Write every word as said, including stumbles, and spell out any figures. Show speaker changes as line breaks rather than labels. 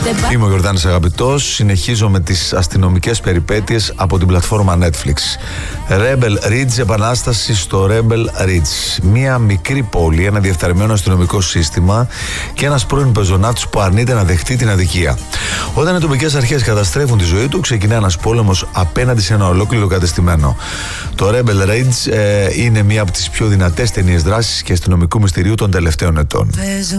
Είμαι ο Γιορδάνης Αγαπητός. Συνεχίζω με τις αστυνομικές περιπέτειες από την πλατφόρμα Netflix. Rebel Ridge, επανάσταση στο Rebel Ridge. Μία μικρή πόλη, ένα διεφθαρμένο αστυνομικό σύστημα και ένας πρώην πεζοναύτης που αρνείται να δεχτεί την αδικία. Όταν οι τοπικές αρχές καταστρέφουν τη ζωή του, ξεκινά ένας πόλεμος απέναντι σε ένα ολόκληρο κατεστημένο. Το Rebel Ridge ε, είναι μία από τις πιο δυνατές ταινίες δράσης και αστυνομικού μυστηρίου των τελευταίων ετών.